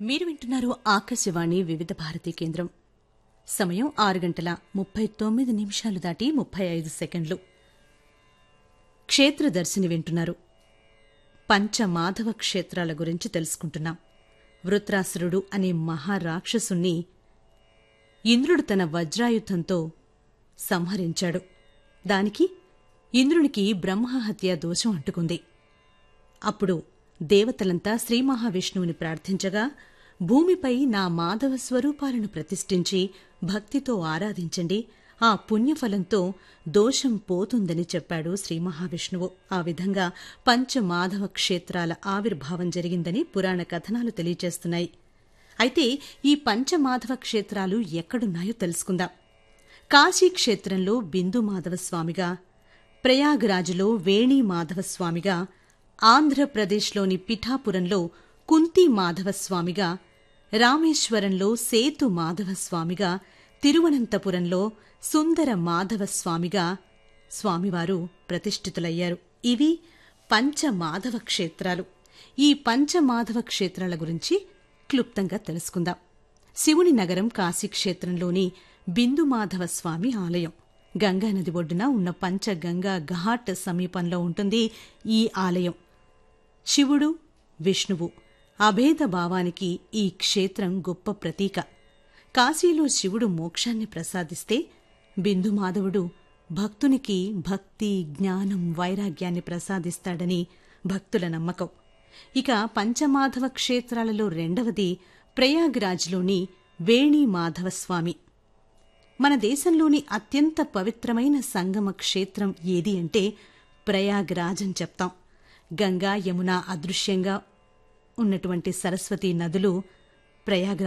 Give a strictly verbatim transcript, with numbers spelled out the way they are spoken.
మీరు వింటున్నారు ఆకాశవాణి వివిధ భారతి కేంద్రం. సమయం ఆరు గంటల ముప్పై తొమ్మిది నిమిషాలు దాటి ముప్పై ఐదు సెకండ్లు. క్షేత్రదర్శిని వింటున్నారు. పంచమాధవ క్షేత్రాల గురించి తెలుసుకుంటున్నాం. వృత్రాసురుడు అనే మహారాక్షసుణ్ణి ఇంద్రుడు తన వజ్రాయుధంతో సంహరించాడు. దానికి ఇంద్రునికి బ్రహ్మహత్య దోషం అంటుకుంది. అప్పుడు దేవతలంతా శ్రీ మహావిష్ణువుని ప్రార్థించగా, భూమిపై నా మాధవ స్వరూపాలను ప్రతిష్ఠించి భక్తితో ఆరాధించండి, ఆ పుణ్యఫలంతో దోషం పోతుందని చెప్పాడు శ్రీ మహావిష్ణువు. ఆ విధంగా పంచమాధవ క్షేత్రాల ఆవిర్భావం జరిగిందని పురాణ కథనాలు తెలియచేస్తున్నాయి. అయితే ఈ పంచమాధవ క్షేత్రాలు ఎక్కడున్నాయో తెలుసుకుందాం. కాశీ క్షేత్రంలో బిందు మాధవస్వామిగా, ప్రయాగరాజులో వేణీ మాధవస్వామిగా, ఆంధ్రప్రదేశ్లోని పిఠాపురంలో కుంతి మాధవస్వామిగా, రామేశ్వరంలో సేతు మాధవస్వామిగా, తిరువనంతపురంలో సుందర మాధవస్వామిగా స్వామివారు ప్రతిష్ఠితులయ్యారు. ఇవి పంచమాధవ క్షేత్రాలు. ఈ పంచమాధవ క్షేత్రాల గురించి క్లుప్తంగా తెలుసుకుందాం. శివుని నగరం కాశీక్షేత్రంలోని బిందుమాధవ స్వామి ఆలయం గంగానది ఒడ్డున ఉన్న పంచగంగా ఘాట్ సమీపంలో ఉంటుంది. ఈ ఆలయం శివుడు, విష్ణువు అభేద భావానికి ఈ క్షేత్రం గొప్ప ప్రతీక. కాశీలో శివుడు మోక్షాన్ని ప్రసాదిస్తే, బిందుమాధవుడు భక్తునికి భక్తి, జ్ఞానం, వైరాగ్యాన్ని ప్రసాదిస్తాడని భక్తుల నమ్మకం. ఇక పంచమాధవ క్షేత్రాలలో రెండవది ప్రయాగ్రాజ్లోని వేణీ మాధవస్వామి. మన దేశంలోని అత్యంత పవిత్రమైన సంగమ క్షేత్రం ఏది అంటే ప్రయాగ్రాజ్ అని చెప్తాం. గంగా, యమున అదృశ్యంగా ఉన్నటువంటి సరస్వతీ నదులు ప్రయాగ